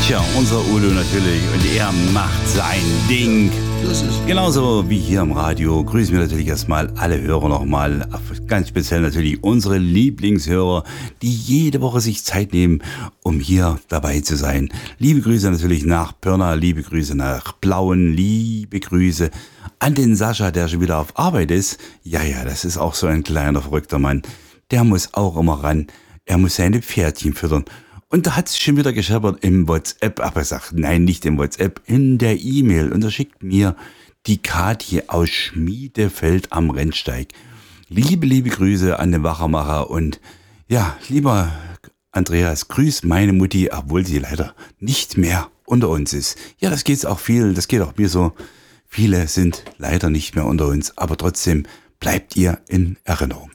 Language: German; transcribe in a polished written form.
Tja, unser Udo natürlich. Und er macht sein Ding. Genauso wie hier im Radio grüßen wir natürlich erstmal alle Hörer nochmal. Ganz speziell natürlich unsere Lieblingshörer, die jede Woche sich Zeit nehmen, um hier dabei zu sein. Liebe Grüße natürlich nach Pirna, liebe Grüße nach Plauen, liebe Grüße an den Sascha, der schon wieder auf Arbeit ist. Ja, das ist auch so ein kleiner verrückter Mann. Der muss auch immer ran. Er muss seine Pferdchen füttern. Und da hat es schon wieder gescheppert im WhatsApp, aber er sagt, nein, nicht im WhatsApp, in der E-Mail. Und da schickt mir die Kathi aus Schmiedefeld am Rennsteig. Liebe Grüße an den Wachermacher und ja, lieber Andreas, grüß meine Mutti, obwohl sie leider nicht mehr unter uns ist. Ja, das geht auch mir so. Viele sind leider nicht mehr unter uns, aber trotzdem bleibt ihr in Erinnerung.